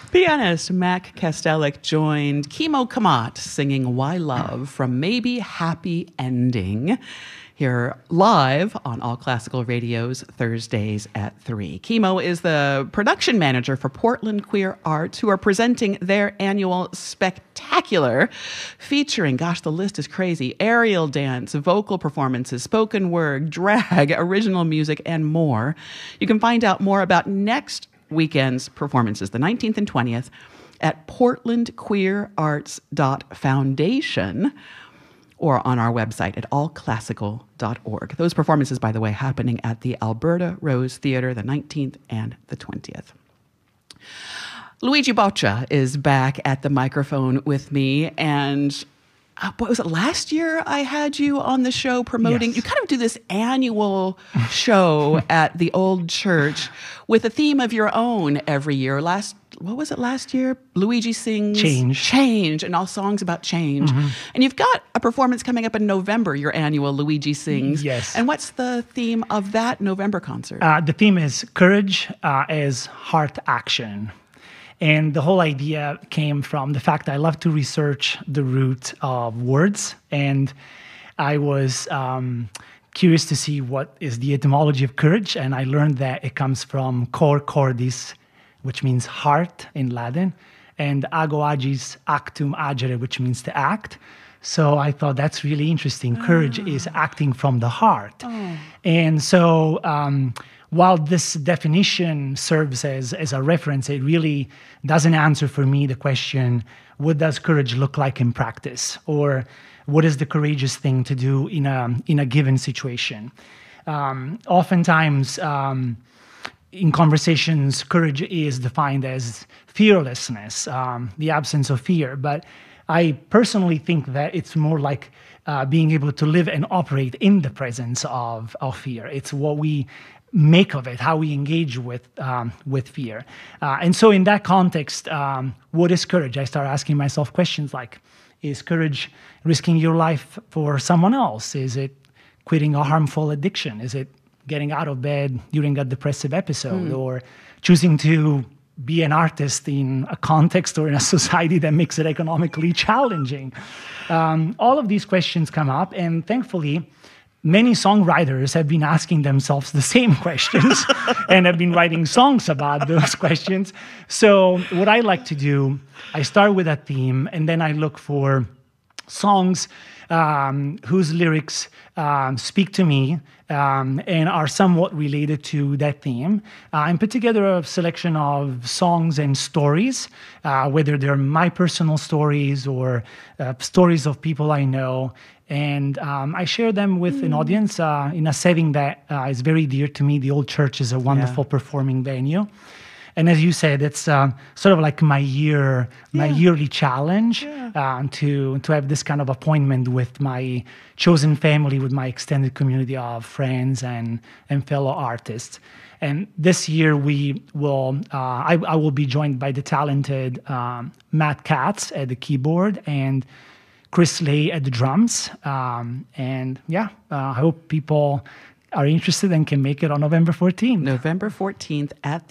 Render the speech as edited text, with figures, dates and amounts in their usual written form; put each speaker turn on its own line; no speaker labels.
Pianist Mac Kastelic joined Kimo Kamat singing Why Love from Maybe Happy Ending here live on All Classical Radio's Thursdays at 3. Kimo is the production manager for Portland Queer Arts, who are presenting their annual spectacular featuring, gosh, the list is crazy, aerial dance, vocal performances, spoken word, drag, original music, and more. You can find out more about next weekend's performances, the 19th and 20th, at portlandqueerarts.foundation or on our website at allclassical.org. Those performances, by the way, happening at the Alberta Rose Theatre the 19th and the 20th. Luigi Boccia is back at the microphone with me, and what was it, last year I had you on the show promoting?
Yes.
You kind of do this annual show at the old church with a theme of your own every year. What was it last year? Luigi sings Change, and all songs about change. Mm-hmm. And you've got a performance coming up in November, your annual Luigi Sings.
Yes.
And what's the theme of that November concert?
The theme is Courage as Heart Action. And the whole idea came from the fact that I love to research the root of words. And I was curious to see what is the etymology of courage. And I learned that it comes from cor cordis, which means heart in Latin, and ago agis actum agere, which means to act. So I thought that's really interesting. Courage is acting from the heart. And so while this definition serves as a reference, it really doesn't answer for me the question, what does courage look like in practice? Or what is the courageous thing to do in a given situation? Oftentimes, in conversations, courage is defined as fearlessness, the absence of fear. But I personally think that it's more like being able to live and operate in the presence of fear. It's what we make of it, how we engage with fear. And so in that context, what is courage? I start asking myself questions like, is courage risking your life for someone else? Is it quitting a harmful addiction? Is it getting out of bed during a depressive episode, or choosing to be an artist in a context or in a society that makes it economically challenging? All of these questions come up, and thankfully, many songwriters have been asking themselves the same questions and have been writing songs about those questions. So what I like to do, I start with a theme, and then I look for songs whose lyrics speak to me and are somewhat related to that theme. And put together a selection of songs and stories, whether they're my personal stories or stories of people I know. And I share them with an audience in a setting that is very dear to me. The old church is a wonderful performing venue. And as you said, it's sort of like my yearly challenge to have this kind of appointment with my chosen family, with my extended community of friends and fellow artists. And this year I will be joined by the talented Matt Katz at the keyboard and Chris Lay at the drums. I hope people are interested and can make it on November 14th.
November 14th at